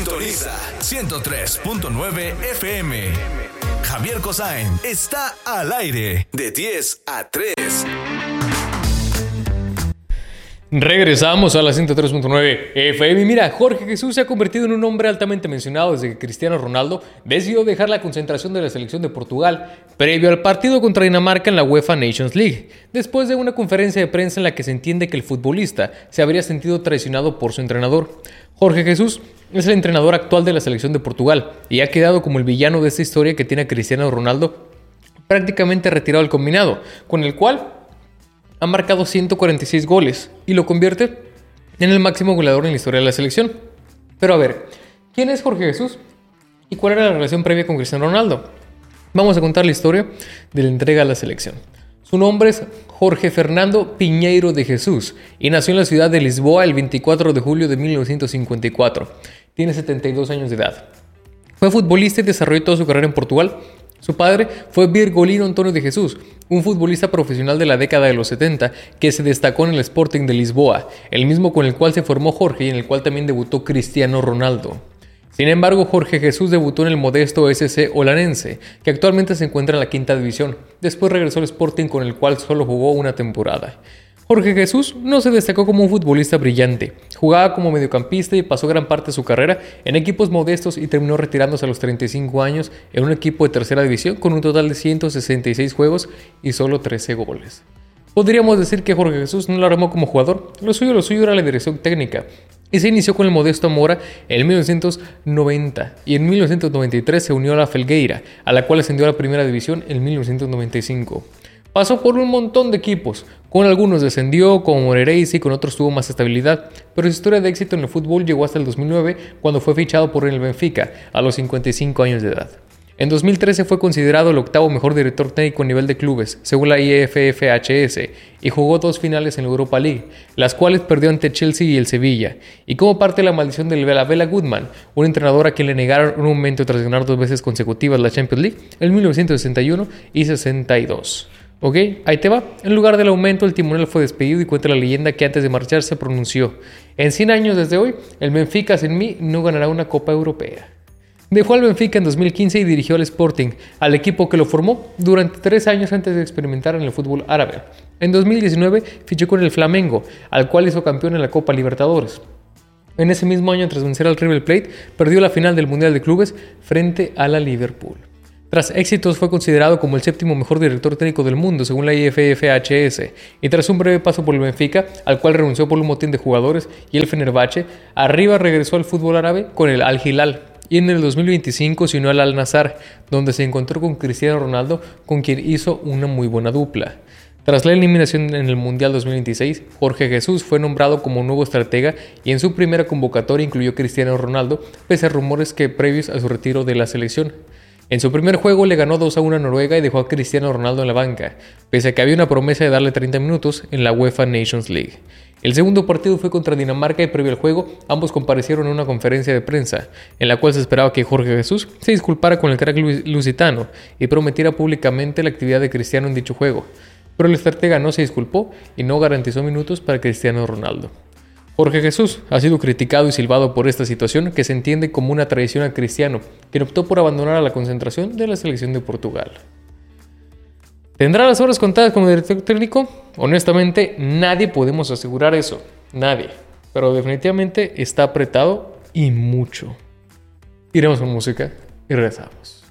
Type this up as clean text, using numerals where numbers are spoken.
Sintoniza 103.9 FM. Javier Cosain está al aire de 10 a 3. Regresamos a la 103.9 FM. Mira, Jorge Jesús se ha convertido en un hombre altamente mencionado desde que Cristiano Ronaldo decidió dejar la concentración de la selección de Portugal previo al partido contra Dinamarca en la UEFA Nations League, después de una conferencia de prensa en la que se entiende que el futbolista se habría sentido traicionado por su entrenador. Jorge Jesús es el entrenador actual de la selección de Portugal y ha quedado como el villano de esta historia que tiene a Cristiano Ronaldo prácticamente retirado del combinado, con el cual ha marcado 146 goles y lo convierte en el máximo goleador en la historia de la selección. Pero a ver, ¿quién es Jorge Jesús? ¿Y cuál era la relación previa con Cristiano Ronaldo? Vamos a contar la historia de la entrega a la selección. Su nombre es Jorge Fernando Pinheiro de Jesús y nació en la ciudad de Lisboa el 24 de julio de 1954. Tiene 72 años de edad. Fue futbolista y desarrolló toda su carrera en Portugal. Su padre fue Virgolino Antonio de Jesús, un futbolista profesional de la década de los 70 que se destacó en el Sporting de Lisboa, el mismo con el cual se formó Jorge y en el cual también debutó Cristiano Ronaldo. Sin embargo, Jorge Jesús debutó en el modesto SC Olanense, que actualmente se encuentra en la quinta división. Después regresó al Sporting, con el cual solo jugó una temporada. Jorge Jesús no se destacó como un futbolista brillante. Jugaba como mediocampista y pasó gran parte de su carrera en equipos modestos y terminó retirándose a los 35 años en un equipo de tercera división con un total de 166 juegos y solo 13 goles. Podríamos decir que Jorge Jesús no lo armó como jugador, lo suyo era la dirección técnica. Y se inició con el modesto Amora en 1990 y en 1993 se unió a la Felgueira, a la cual ascendió a la primera división en 1995. Pasó por un montón de equipos, con algunos descendió, como Moreirense, y con otros tuvo más estabilidad, pero su historia de éxito en el fútbol llegó hasta el 2009, cuando fue fichado por el Benfica, a los 55 años de edad. En 2013 fue considerado el octavo mejor director técnico a nivel de clubes, según la IFFHS, y jugó 2 finales en la Europa League, las cuales perdió ante Chelsea y el Sevilla, y como parte de la maldición del Bela Goodman, un entrenador a quien le negaron un aumento tras ganar 2 veces consecutivas la Champions League, en 1961 y 62. Ok, ahí te va. En lugar del aumento, el timonel fue despedido y cuenta la leyenda que antes de marcharse pronunció: en 100 años desde hoy, el Benfica sin mí no ganará una Copa Europea. Dejó al Benfica en 2015 y dirigió al Sporting, al equipo que lo formó durante 3 años antes de experimentar en el fútbol árabe. En 2019 fichó con el Flamengo, al cual hizo campeón en la Copa Libertadores. En ese mismo año, tras vencer al River Plate, perdió la final del Mundial de Clubes frente a la Liverpool. Tras éxitos fue considerado como el 7º mejor director técnico del mundo según la IFFHS, y tras un breve paso por el Benfica, al cual renunció por un motín de jugadores, y el Fenerbahce, arriba regresó al fútbol árabe con el Al Hilal, y en el 2025 se unió al Al Nassr, donde se encontró con Cristiano Ronaldo, con quien hizo una muy buena dupla. Tras la eliminación en el Mundial 2026, Jorge Jesús fue nombrado como nuevo estratega y en su primera convocatoria incluyó a Cristiano Ronaldo, pese a rumores que previos a su retiro de la selección. En su primer juego le ganó 2-1 a Noruega y dejó a Cristiano Ronaldo en la banca, pese a que había una promesa de darle 30 minutos en la UEFA Nations League. El segundo partido fue contra Dinamarca y previo al juego, ambos comparecieron en una conferencia de prensa, en la cual se esperaba que Jorge Jesús se disculpara con el crack lusitano y prometiera públicamente la actividad de Cristiano en dicho juego, pero el estratega no se disculpó y no garantizó minutos para Cristiano Ronaldo. Jorge Jesús ha sido criticado y silbado por esta situación que se entiende como una traición a Cristiano, quien optó por abandonar a la concentración de la selección de Portugal. ¿Tendrá las horas contadas como director técnico? Honestamente, nadie podemos asegurar eso. Nadie. Pero definitivamente está apretado y mucho. Iremos con música y regresamos.